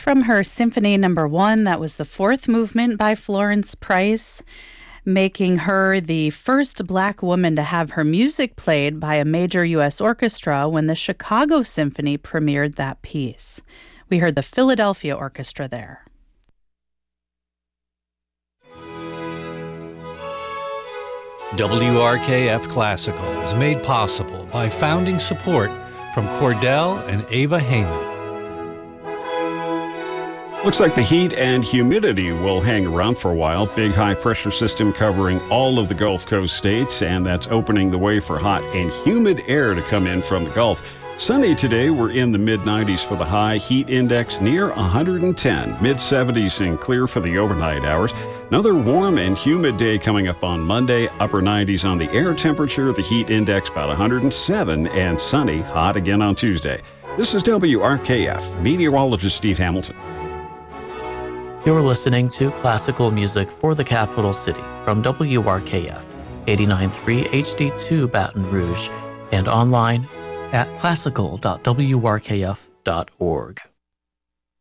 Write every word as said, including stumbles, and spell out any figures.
From her Symphony Number One, that was the fourth movement by Florence Price, making her the first Black woman to have her music played by a major U S orchestra when the Chicago Symphony premiered that piece. We heard the Philadelphia Orchestra there. W R K F Classical is made possible by founding support from Cordell and Ava Heyman. Looks like the heat and humidity will hang around for a while. Big high-pressure system covering all of the Gulf Coast states, and that's opening the way for hot and humid air to come in from the Gulf. Sunny today, we're in the mid nineties for the high, heat index near one hundred ten, mid seventies and clear for the overnight hours. Another warm and humid day coming up on Monday, upper nineties on the air temperature, the heat index about one hundred seven, and sunny, hot again on Tuesday. This is W R K F, meteorologist Steve Hamilton. You're listening to classical music for the capital city from W R K F, eighty-nine point three H D two Baton Rouge, and online at classical dot w r k f dot org.